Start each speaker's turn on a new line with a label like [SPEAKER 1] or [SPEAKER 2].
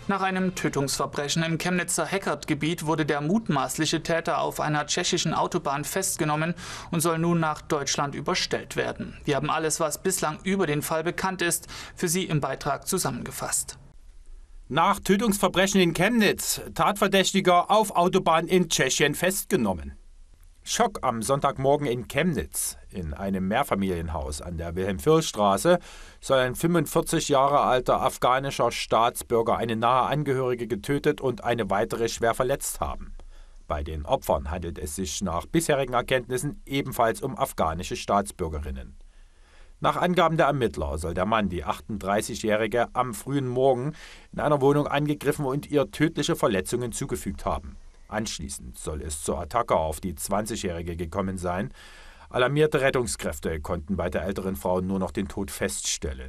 [SPEAKER 1] Nach einem Tötungsverbrechen im Chemnitzer Heckert-Gebiet wurde der mutmaßliche Täter auf einer tschechischen Autobahn festgenommen und soll nun nach Deutschland überstellt werden. Wir haben alles, was bislang über den Fall bekannt ist, für Sie im Beitrag zusammengefasst.
[SPEAKER 2] Nach Tötungsverbrechen in Chemnitz, Tatverdächtiger auf Autobahn in Tschechien festgenommen. Schock am Sonntagmorgen in Chemnitz. In einem Mehrfamilienhaus an der Wilhelm-Fürst-Straße soll ein 45 Jahre alter afghanischer Staatsbürger eine nahe Angehörige getötet und eine weitere schwer verletzt haben. Bei den Opfern handelt es sich nach bisherigen Erkenntnissen ebenfalls um afghanische Staatsbürgerinnen. Nach Angaben der Ermittler soll der Mann die 38-Jährige am frühen Morgen in einer Wohnung angegriffen und ihr tödliche Verletzungen zugefügt haben. Anschließend soll es zur Attacke auf die 20-Jährige gekommen sein. Alarmierte Rettungskräfte konnten bei der älteren Frau nur noch den Tod feststellen.